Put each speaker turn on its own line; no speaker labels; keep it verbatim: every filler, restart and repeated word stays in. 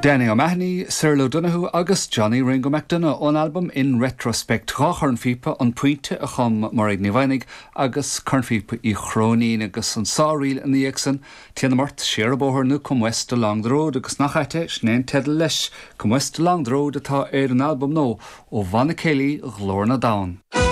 Danny O'Mahony, Cyril O'Donoghue agus Johnny Ringo McDonough ón album In Retrospect Dhá Chornfipa an puinte a chum mar ag níhainig agus Chornfipa I chrónín agus an sáríl an íagsan Tianamart séar a bóthir nu cum west along the road agus nachhaite snéan tedal leis cum west along the road atá ar an album nó ó Vanna Kelly Glórna Down.